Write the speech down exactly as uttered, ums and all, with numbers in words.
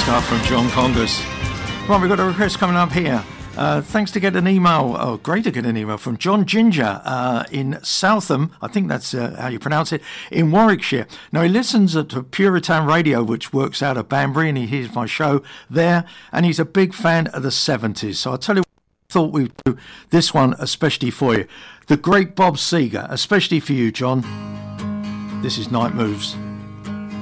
stuff from John Congas. Right, we've got a request coming up here. Uh, thanks to get an email, oh, great to get an email from John Ginger uh, in Southam, I think that's uh, how you pronounce it, in Warwickshire. Now, he listens at Puritan Radio, which works out of Banbury, and he hears my show there, and he's a big fan of the seventies. So I'll tell you what, I thought we'd do this one especially for you. The great Bob Seger, especially for you, John. This is Night Moves.